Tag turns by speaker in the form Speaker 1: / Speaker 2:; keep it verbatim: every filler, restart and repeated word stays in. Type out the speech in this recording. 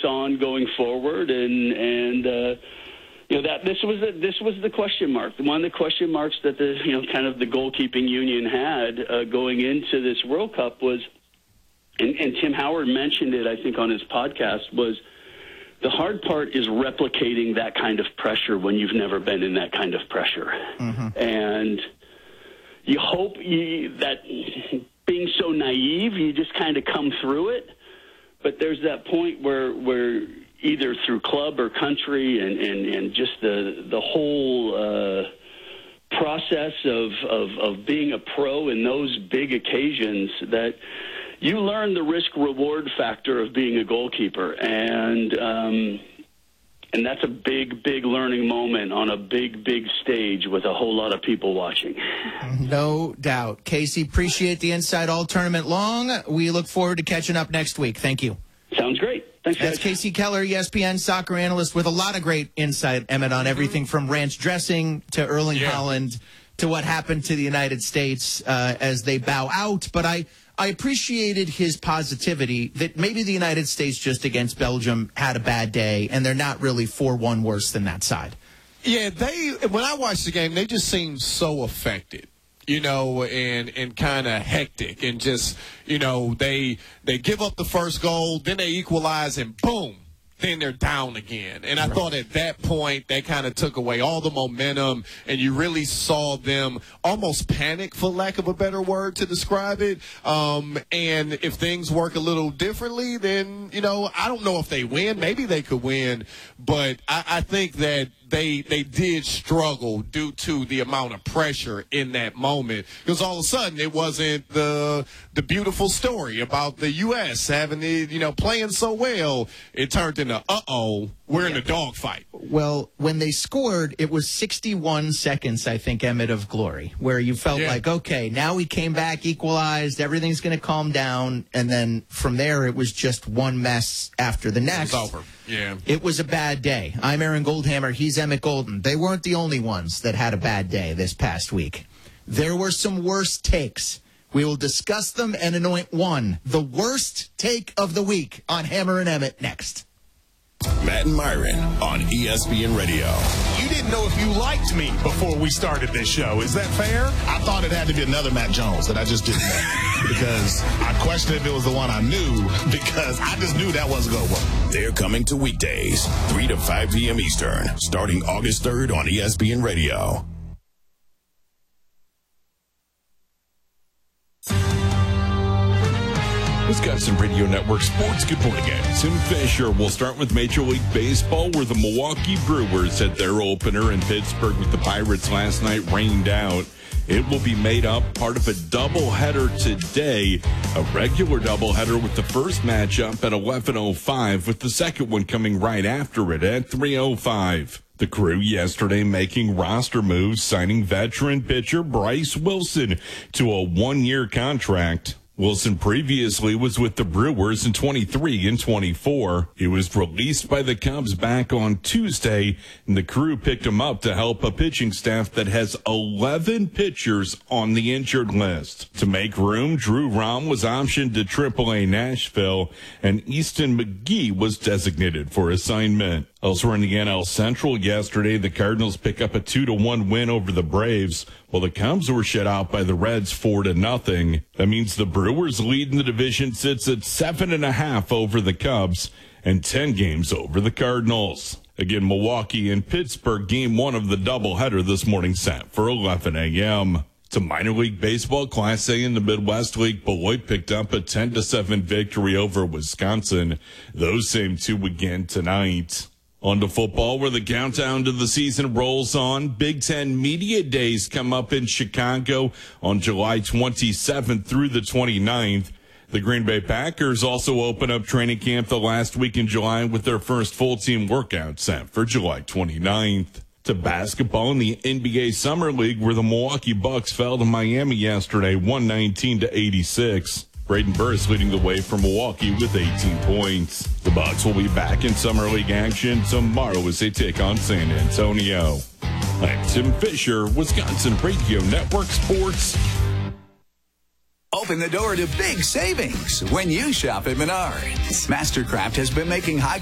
Speaker 1: on going forward, and and uh, you know that this was the, this was the question mark, one of the question marks that the you know kind of the goalkeeping union had uh, going into this World Cup was, and, and Tim Howard mentioned it, I think, on his podcast, was the hard part is replicating that kind of pressure when you've never been in that kind of pressure, mm-hmm. and you hope you, that being so naive, you just kind of come through it. But there's that point where, where either through club or country and, and, and just the the whole uh, process of, of, of being a pro in those big occasions, that you learn the risk-reward factor of being a goalkeeper. And um, and that's a big, big learning moment on a big, big stage with a whole lot of people watching.
Speaker 2: No doubt. Casey, appreciate the insight all tournament long. We look forward to catching up next week. Thank you.
Speaker 1: Sounds great. Thanks, guys.
Speaker 2: That's Casey Keller, E S P N soccer analyst, with a lot of great insight, Emmett, on everything from ranch dressing to Erling yeah. Haaland to what happened to the United States uh, as they bow out. But I... I appreciated his positivity that maybe the United States just against Belgium had a bad day, and they're not really four one worse than that side.
Speaker 3: Yeah, they. When I watched the game, they just seemed so affected, you know, and, and kind of hectic, and just, you know, they they give up the first goal, then they equalize, and boom, then they're down again. And I right. thought at that point they kind of took away all the momentum, and you really saw them almost panic, for lack of a better word to describe it. Um, and if things work a little differently, then, you know, I don't know if they win. Maybe they could win. But I, I think that they they did struggle due to the amount of pressure in that moment, because all of a sudden it wasn't the the beautiful story about the U S having the, you know, playing so well. It turned into, uh-oh, we're in a dogfight.
Speaker 2: Well, when they scored, it was sixty-one seconds, I think, Emmett, of glory, where you felt yeah. like, okay, now we came back, equalized, everything's going to calm down, and then from there it was just one mess after the next.
Speaker 3: It was over. Yeah.
Speaker 2: It was a bad day. I'm Aaron Goldhammer. He's Emmett Golden. They weren't the only ones that had a bad day this past week. There were some worse takes. We will discuss them and anoint one, the worst take of the week, on Hammer and Emmett next.
Speaker 4: Matt and Myron on E S P N Radio.
Speaker 5: You didn't know if you liked me before we started this show. Is that fair?
Speaker 6: I thought it had to be another Matt Jones that I just didn't know, because I questioned if it was the one I knew, because I just knew that wasn't going to work.
Speaker 4: They're coming to weekdays, three to five p.m. Eastern, starting August third on E S P N Radio.
Speaker 7: Wisconsin Radio Network Sports. Good morning, guys. Tim Fisher. We'll start with Major League Baseball, where the Milwaukee Brewers had their opener in Pittsburgh with the Pirates last night rained out. It will be made up part of a doubleheader today, a regular doubleheader with the first matchup at eleven oh five, with the second one coming right after it at three oh five. The Crew yesterday making roster moves, signing veteran pitcher Bryce Wilson to a one-year contract. Wilson previously was with the Brewers in twenty-three and twenty-four. He was released by the Cubs back on Tuesday, and the Crew picked him up to help a pitching staff that has eleven pitchers on the injured list. To make room, Drew Rom was optioned to triple A Nashville, and Easton McGee was designated for assignment. Elsewhere in the N L Central yesterday, the Cardinals pick up a two to one win over the Braves, while the Cubs were shut out by the Reds four to nothing. That means the Brewers lead in the division sits at seven and a half over the Cubs and ten games over the Cardinals. Again, Milwaukee and Pittsburgh, game one of the doubleheader this morning set for eleven a.m. To minor league baseball, Class A in the Midwest League, Beloit picked up a ten to seven victory over Wisconsin. Those same two again tonight. On to football, where the countdown to the season rolls on. Big Ten Media Days come up in Chicago on July twenty-seventh through the twenty-ninth. The Green Bay Packers also open up training camp the last week in July with their first full-team workout set for July twenty-ninth. To basketball in the N B A Summer League, where the Milwaukee Bucks fell to Miami yesterday, one nineteen to eighty-six. Braden Burris leading the way for Milwaukee with eighteen points. The Bucks will be back in Summer League action tomorrow as they take on San Antonio. I'm Tim Fisher, Wisconsin Radio Network Sports.
Speaker 8: Open the door to big savings when you shop at Menards. Mastercraft has been making high